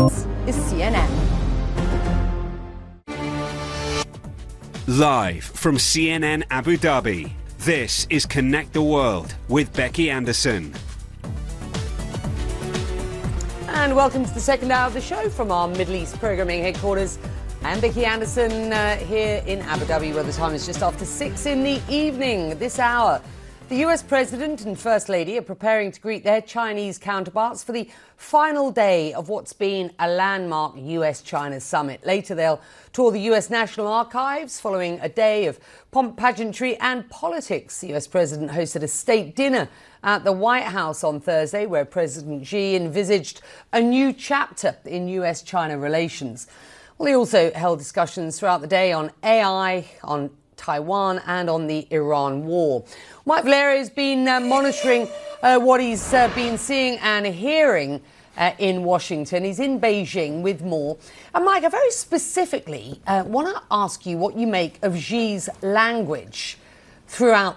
This is CNN. Live from CNN Abu Dhabi, this is Connect the World with Becky Anderson. And welcome to the second hour of the show from our Middle East programming headquarters. I'm Becky Anderson here in Abu Dhabi, where the time is just after 6 in the evening. This hour, the US President and First Lady are preparing to greet their Chinese counterparts for the final day of what's been a landmark US-China summit. Later, they'll tour the US National Archives following a day of pomp, pageantry and politics. The US President hosted a state dinner at the White House on Thursday, where President Xi envisaged a new chapter in US-China relations. Well, he also held discussions throughout the day on AI, on Taiwan and on the Iran war. Mike Valero has been monitoring what he's been seeing and hearing in Washington. He's in Beijing with more. And Mike, I very specifically want to ask you what you make of Xi's language throughout